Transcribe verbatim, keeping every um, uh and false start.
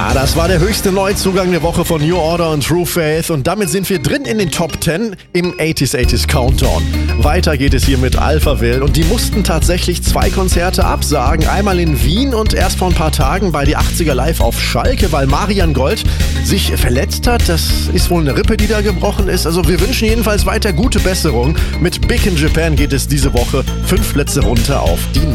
Ah, das war der höchste Neuzugang der Woche von New Order und True Faith und damit sind wir drin in den Top zehn im achtziger achtziger Countdown. Weiter geht es hier mit Alphaville und die mussten tatsächlich zwei Konzerte absagen. Einmal in Wien und erst vor ein paar Tagen bei die achtziger Live auf Schalke, weil Marian Gold sich verletzt hat. Das ist wohl eine Rippe, die da gebrochen ist. Also wir wünschen jedenfalls weiter gute Besserung. Mit Big in Japan geht es diese Woche fünf Plätze runter auf die